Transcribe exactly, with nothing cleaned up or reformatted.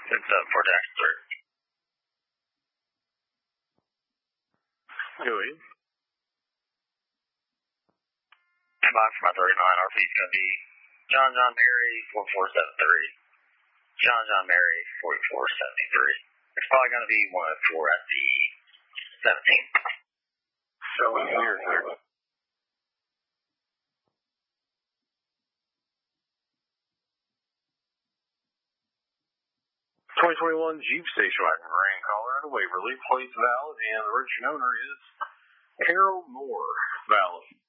It's uh, for Dexter. Go ahead. Combined for my thirty-nine, R P is going to be John John Mary, four four seven three. John John Mary, forty-four seventy-three. It's probably going to be one oh four at the seventeenth. Showing here, sir. twenty twenty-one Jeep Station Wagon Grand Colorado Waverly, plates valid, and the registered owner is Harold Moore, valid.